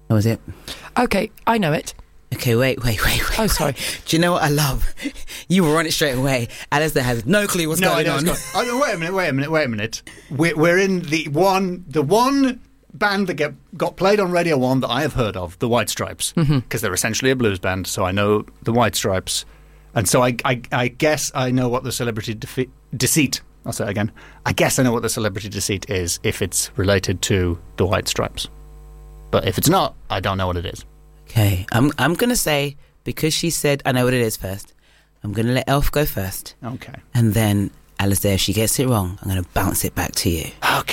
That was it. Okay, I know it. Okay, wait. Oh, sorry. Do you know what I love? You were on it straight away. Alistair has no clue what's going on. Wait a minute. We're in the one band that got played on Radio 1 that I have heard of, the White Stripes, because they're essentially a blues band, so I know the White Stripes. And so I guess I know what the celebrity deceit, I'll say it again, I guess I know what the celebrity deceit is if it's related to the White Stripes. But if it's not, I don't know what it is. Okay, I'm going to say, because she said I know what it is first, I'm going to let Elf go first. Okay. And then, Alistair, if she gets it wrong, I'm going to bounce it back to you. Okay.